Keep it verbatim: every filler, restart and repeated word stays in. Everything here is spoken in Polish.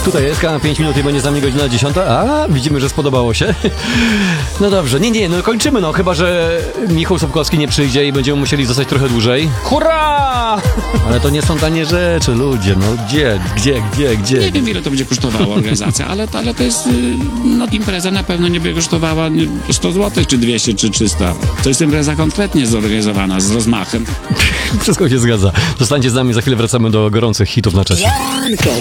Tutaj jest na pięć minut i będzie za mnie godzina dziesiąta. A, widzimy, że spodobało się. No dobrze, nie, nie, no kończymy, no chyba, że Michał Sobkowski nie przyjdzie i będziemy musieli zostać trochę dłużej. Hurra! Ale to nie są tanie rzeczy, ludzie, no gdzie, gdzie, gdzie, gdzie? Nie wiem, ile to będzie kosztowała organizacja, ale, ale to jest, y, no impreza na pewno nie będzie kosztowała sto złotych, czy dwieście, czy trzysta. To jest impreza konkretnie zorganizowana, z rozmachem. Wszystko się zgadza. Zostańcie z nami, za chwilę wracamy do gorących hitów na czasie. Janko